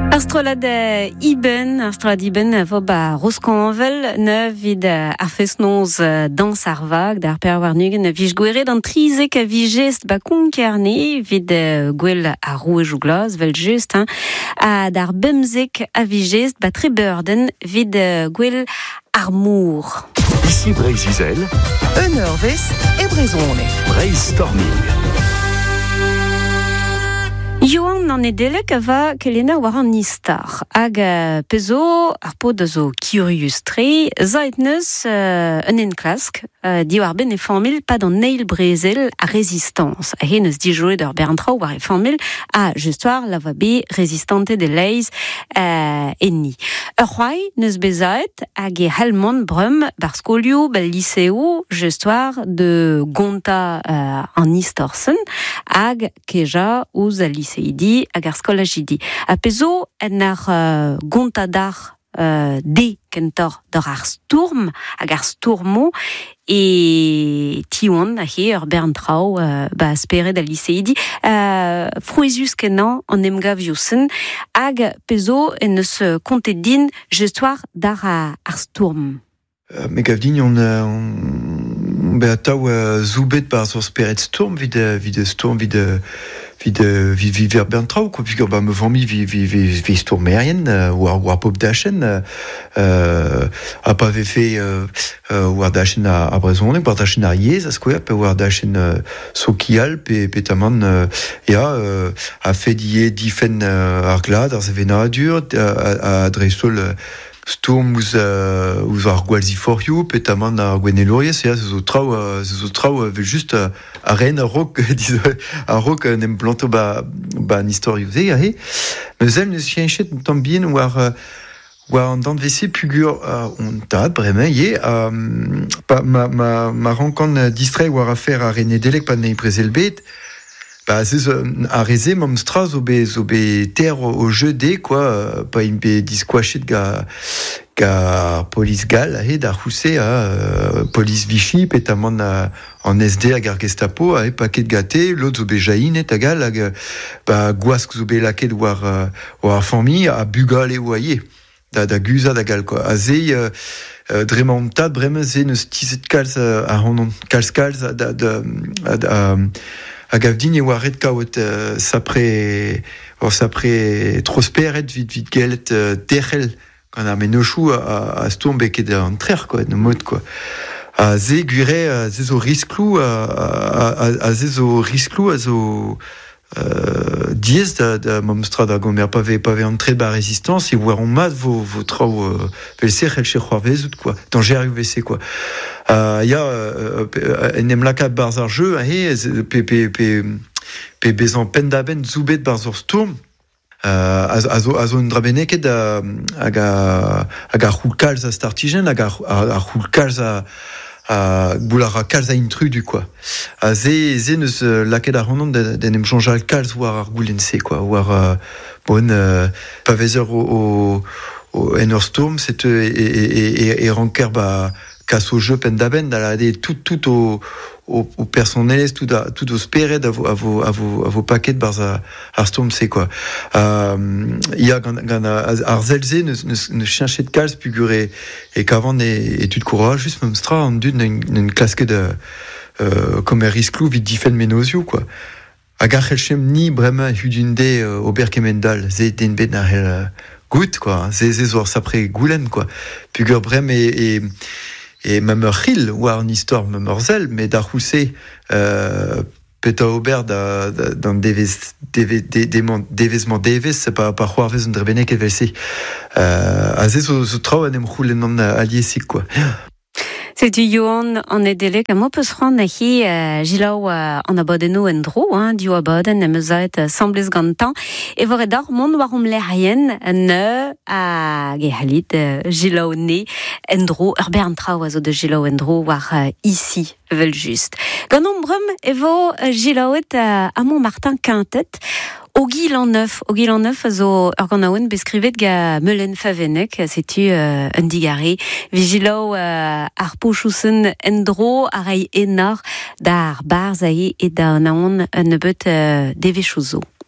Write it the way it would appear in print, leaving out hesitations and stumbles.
Astrolad Iben vo ba Roskanvel ne vid ar festnoz dans Sarvag d'ar perwarnugen vij gwere d'an trizek a vigest ba konkerne vid gwell a roue jougloz vel just a d'ar bemzek a vigest ba tre beurden vid gwell ar mour. Ici Breizizel, Eurvest e Brezhoneg. Brainstorming. Joan an edelek va kelena war an istar. Hag pezo ar po da zo curious tre, zait neus un enklask, di war ben e famil pad an neil brezel a rezistans. A he neus di joe d'ar Berntrau war e famil a justoir la va be rezistante de leiz enni. Ur c'hoai neus bezaet hag e halmon brum bar skolio bel liceo justoir de gonta an istorsen hag keja ouz a liceidi hag ar skolajidi. A pezo en ar gonta d'ar de kentor d'ar ar stourm hag ar stourmo e tion a he ur Berntrau ba speret a liceidi frouezus kenan an emgaviosen hag pezo en eus kontet din justoir d'ar ar stourm. Me gav din on beataou zoubet bar sur speret stourm vid stourm vid ver Berntrau quoi, puisque me vami vi stourmerien war pop dachen a pa ve fait war dachen a Brezhoneg war dachen a Yez a skoer pe war dachen sokial pe taman a fait difen ar glad ar sevenadur a dresol stourm ouz ar gwalzi forioù, petaman ar gweneloriez, se zo trao vel just a ren a rok, a rok nem planto ba an historiouze, a he. Neuzel neus chianchet tambien war an dan vese pugur on tad bremañ ye, ma rankan distrait war a fer a ren edelek pa ne prezel bet, bah c'est a reze mam stra zo be terre au jeu de quoi pas in be disquachet ga police gal a da rousse a police Vichy petamment en SD a gar Gestapo a paquet gâté l'autre zo be jaïn et tagal ba gouask zo be laket war famille a bugal e oyer da guza da gal quoi a zei dremant tad breme ze ne stizet kalz a honon kalz a gav din e war ret kaout sapre trosperet vid gelet derel quand a menouchou a stourm beket an trer quoi de mode quoi a ze gure ze zo risklou a ze zo risklou a zo diez da mamstra da gomer pa ve an tre ba résistance et war on mat vo trao vel serrel che c'hoarvezout quoi dans GRUVC quoi ya en em lakat barz ar jeu a he pe bezan pendaben zoubet barz ur stourm a zo un drabeneket hag ar c'houl kalz a startigen hag ar c'houl kalz a boular a kalz a intrudu quoi. A ze neus laket ar honon den em jonjal kalz war ar goulense quoi, war bon pa vezer o en ur stourm set e ranker ba kas o jeu pendaben da la de tout au personnel tout au speret a vo paquet barz ar stourm c'est quoi. Ya gant ar zelze ne chinchet de kalz pugure et qu'avant et tu de courage juste même stra en dud une claske de comme risklou vid difen menozio quoi. A garchelchem ni brema hudunde oberkemendal ze den bet na hel gout quoi, ze zor sapre goulen quoi. Pugur brem et même Ril ou un histoire même Orzel mais d'Arroussé peta ober dans devezement deves c'est pas croire un drebenek evelse azé zo trao anem roulenon aliesik quoi. C'est du Johan en edelek a mo peus ran a hi jilaou an abodeno en dro, dio aboden em eus aet samblez gantan e vore d'ar mont war lerien ne a gehalit jilaou ne en dro ur Berntrau a zo de jilaou en dro war ici vel just. Gant ombrum e vo jilaouet a Montmartin Quintet Ogil en neuf a zo ur gant aouen beskrivet ga meulen favenek, setu un digare vigilau ar pochousen endro a rei enar d'ar barz a e da naon un nebeut devechouzo.